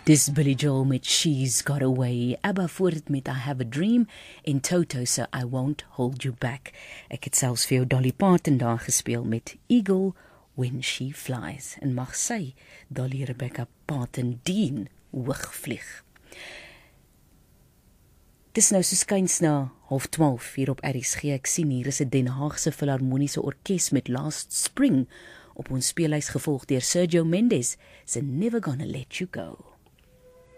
Dis Billy Joel met She's Got Away, ABBA voort met I Have a Dream en Toto se I Won't Hold You Back. Ek het selfs vir jou Dolly Parton daar gespeel met Eagle When She Flies en mag sy Dolly Rebecca Parton dien hoogvlieg. Dis nou so skuins na 11:30 hier op RSG. Ek sien hier is 'n Den Haagse Filharmoniese Orkees met Last Spring op ons speellys gevolg deur Sergio Mendes se Never Gonna Let You Go.